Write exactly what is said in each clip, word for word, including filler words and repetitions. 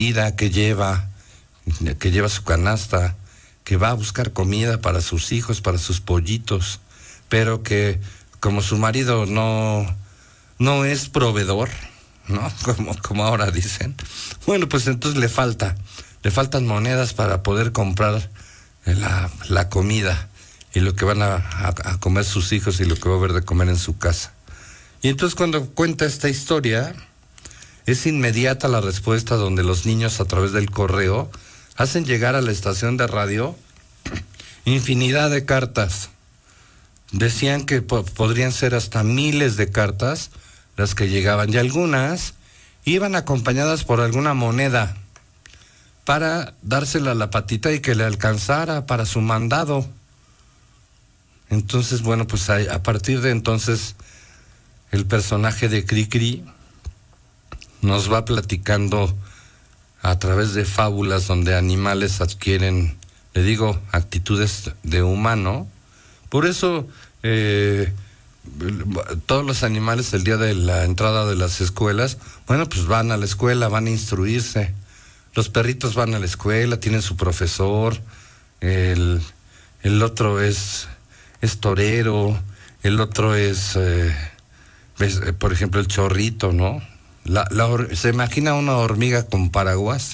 que lleva, que lleva su canasta, que va a buscar comida para sus hijos, para sus pollitos, pero que como su marido no, no es proveedor, ¿no? Como, como ahora dicen, bueno, pues entonces le falta, le faltan monedas para poder comprar la, la comida y lo que van a, a, a comer sus hijos y lo que va a haber de comer en su casa. Y entonces cuando cuenta esta historia, es inmediata la respuesta donde los niños a través del correo hacen llegar a la estación de radio infinidad de cartas. Decían que po- podrían ser hasta miles de cartas las que llegaban, y algunas iban acompañadas por alguna moneda para dársela a la patita y que le alcanzara para su mandado. Entonces, bueno, pues a, a partir de entonces el personaje de Cricri nos va platicando a través de fábulas donde animales adquieren, le digo, actitudes de humano. Por eso eh, todos los animales el día de la entrada de las escuelas, bueno, pues van a la escuela, van a instruirse. Los perritos van a la escuela, tienen su profesor, el, el otro es, es torero, el otro es, eh, es, por ejemplo, el chorrito, ¿no? La, la, se imagina una hormiga con paraguas.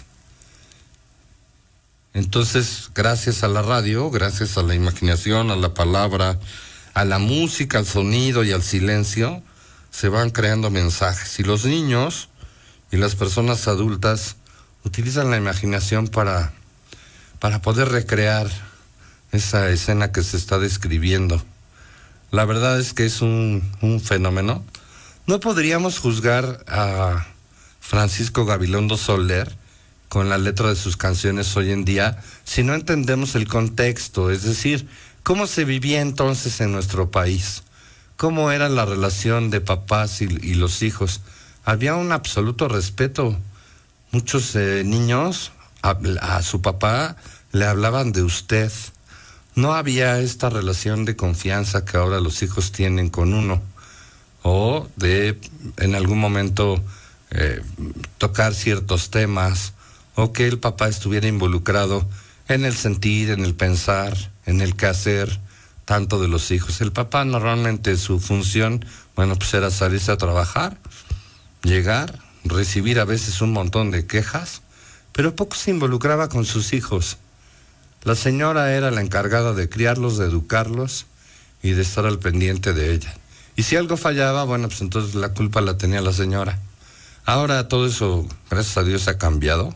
Entonces, gracias a la radio, gracias a la imaginación, a la palabra, a la música, al sonido y al silencio, se van creando mensajes. Y los niños y las personas adultas utilizan la imaginación para, para poder recrear esa escena que se está describiendo. La verdad es que es un, un fenómeno. No podríamos juzgar a Francisco Gabilondo Soler con la letra de sus canciones hoy en día si no entendemos el contexto, es decir, cómo se vivía entonces en nuestro país, cómo era la relación de papás y, y los hijos. Había un absoluto respeto. Muchos eh, niños a, a su papá le hablaban de usted. No había esta relación de confianza que ahora los hijos tienen con uno, o de en algún momento eh, tocar ciertos temas, o que el papá estuviera involucrado en el sentir, en el pensar, en el quehacer, tanto de los hijos. El papá normalmente su función, bueno, pues era salirse a trabajar, llegar, recibir a veces un montón de quejas, pero poco se involucraba con sus hijos. La señora era la encargada de criarlos, de educarlos y de estar al pendiente de ella. Y si algo fallaba, bueno, pues entonces la culpa la tenía la señora. Ahora todo eso, gracias a Dios, ha cambiado.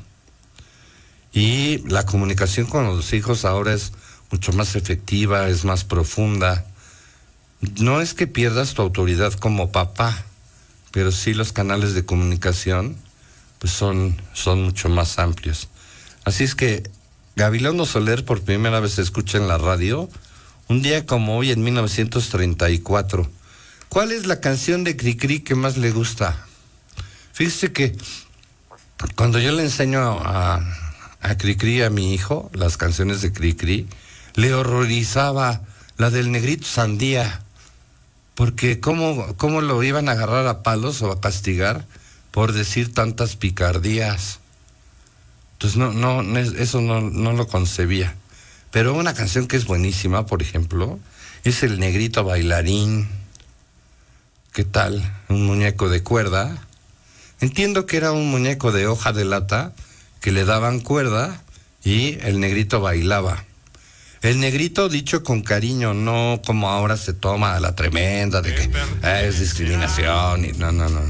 Y la comunicación con los hijos ahora es mucho más efectiva, es más profunda. No es que pierdas tu autoridad como papá, pero sí los canales de comunicación pues son, son mucho más amplios. Así es que Gabilondo Soler por primera vez se escucha en la radio un día como hoy en mil novecientos treinta y cuatro. ¿Cuál es la canción de Cricri que más le gusta? Fíjese que cuando yo le enseño a, a Cricri, a mi hijo, las canciones de Cricri, le horrorizaba la del Negrito Sandía, porque cómo, cómo lo iban a agarrar a palos o a castigar por decir tantas picardías. Entonces no, no, eso no, no lo concebía. Pero una canción que es buenísima, por ejemplo, es El Negrito Bailarín. ¿Qué tal? Un muñeco de cuerda. Entiendo que era un muñeco de hoja de lata que le daban cuerda y el negrito bailaba. El negrito dicho con cariño, no como ahora se toma a la tremenda de que eh, es discriminación y no, no, no.